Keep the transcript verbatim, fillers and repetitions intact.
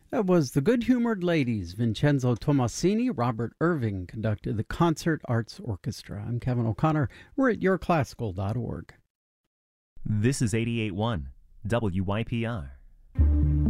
That was the Good Humored Ladies. Vincenzo Tomasini, Robert Irving conducted the Concert Arts Orchestra. I'm Kevin O'Connor. We're at your classical dot org. This is eighty-eight point one W Y P R.